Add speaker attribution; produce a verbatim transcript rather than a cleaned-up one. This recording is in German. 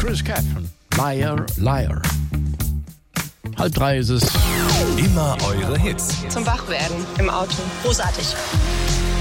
Speaker 1: Chris Catherine, Liar, Liar. Halb drei ist es.
Speaker 2: Immer eure Hits.
Speaker 3: Zum Wachwerden im Auto. Großartig.